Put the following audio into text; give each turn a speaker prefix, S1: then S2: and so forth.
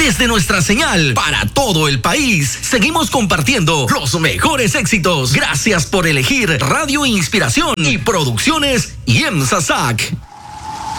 S1: Desde nuestra señal para todo el país, seguimos compartiendo los mejores éxitos. Gracias por elegir Radio Inspiración y Producciones IEMSA SAC.